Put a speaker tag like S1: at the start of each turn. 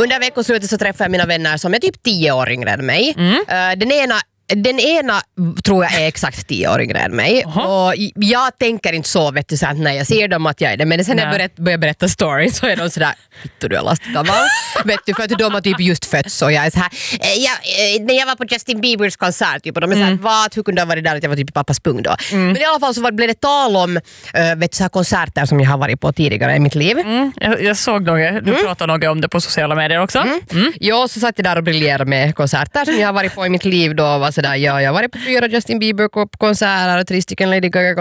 S1: Under veckoslutet så träffade jag mina vänner som är typ 10 år yngre än mig. Den ena tror jag är exakt 10 år yngre än mig. Och jag tänker inte så, vet du, så att när jag ser dem att jag är det. Men sen när jag börjar berätta story så är de sådär, vittu du är lastgammal. Vet du, för att de har typ just fötts och jag är så här. När jag var på Justin Biebers konsert typ, och de är såhär, hur kunde jag vara där att jag var typ i pappas pung då? Men i alla fall så blev det tal om vet du, så här konserter som jag har varit på tidigare i mitt liv.
S2: Jag såg något, du pratade något om det på sociala medier också.
S1: Ja, så satt jag där och briljerade med konserter som jag har varit på i mitt liv då. Var sådär, jag har varit på 4 Justin Bieber-konserter och 3 stycken Lady Gaga